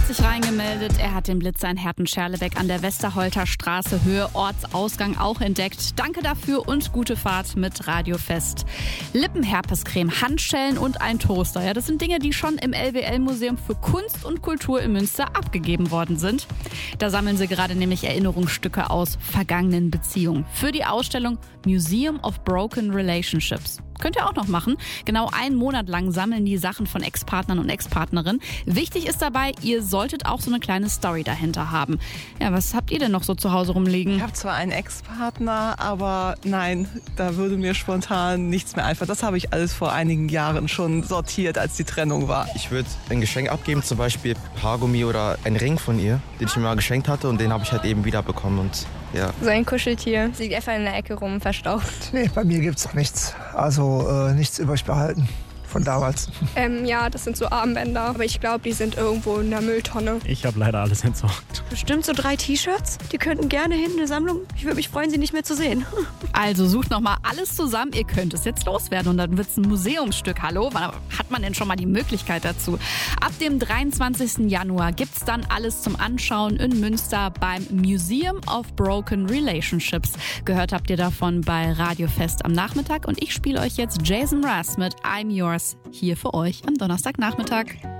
sich reingemeldet. Er hat den Blitzer in Herten-Scherlebeck an der Westerholter Straße, Höhe Ortsausgang, auch entdeckt. Danke dafür und gute Fahrt mit Radiofest. Lippenherpescreme, Handschellen und ein Toaster. Ja, das sind Dinge, die schon im LWL-Museum für Kunst und Kultur in Münster abgegeben worden sind. Da sammeln sie gerade nämlich Erinnerungsstücke aus vergangenen Beziehungen für die Ausstellung Museum of Broken Relationships. Könnt ihr auch noch machen. Genau einen Monat lang sammeln die Sachen von Ex-Partnern und Ex-Partnerinnen. Wichtig ist dabei, ihr solltet auch so eine kleine Story dahinter haben. Ja, was habt ihr denn noch so zu Hause rumliegen? Ich habe zwar einen Ex-Partner, aber nein, da würde mir spontan nichts mehr einfallen. Das habe ich alles vor einigen Jahren schon sortiert, als die Trennung war. Ich würde ein Geschenk abgeben, zum Beispiel Haargummi oder einen Ring von ihr, den ich mir mal geschenkt hatte und den habe ich halt eben wiederbekommen und ja. So ein Kuscheltier, liegt einfach in der Ecke rum, verstaubt. Nee, bei mir gibt's noch nichts. Also nichts übrig behalten von damals. Ja, das sind so Armbänder, aber ich glaube, die sind irgendwo in der Mülltonne. Ich habe leider alles entsorgt. Bestimmt so 3 T-Shirts. Die könnten gerne hin in eine Sammlung. Ich würde mich freuen, sie nicht mehr zu sehen. Also sucht nochmal alles zusammen. Ihr könnt es jetzt loswerden und dann wird es ein Museumsstück. Hallo, wann hat man denn schon mal die Möglichkeit dazu? Ab dem 23. Januar gibt's dann alles zum Anschauen in Münster beim Museum of Broken Relationships. Gehört habt ihr davon bei Radiofest am Nachmittag und ich spiele euch jetzt Jason Mraz mit I'm Yours hier für euch am Donnerstagnachmittag.